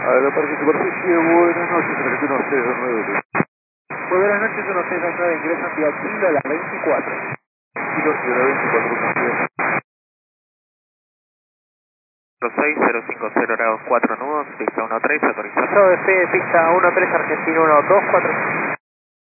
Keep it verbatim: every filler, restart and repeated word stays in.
Aeroparque Superficie, buenas noches, treinta y uno cero nueve. Muy buenas noches, uno seis dos nueve, ingresan vía Kilo a la veinticuatro. Kilo a la veinticuatro, buenos cero seis cero cinco cero grados cuatro nudos, pista uno tres, autorizado. Yo de F, pista uno tres, Argentino uno dos cuatro.